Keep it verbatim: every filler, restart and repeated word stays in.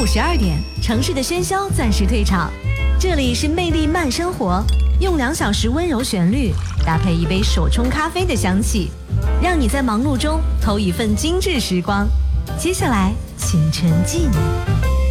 午十二点，城市的喧嚣暂时退场，这里是魅力慢生活，用两小时温柔旋律搭配一杯手冲咖啡的香气，让你在忙碌中偷一份精致时光。接下来请沉浸。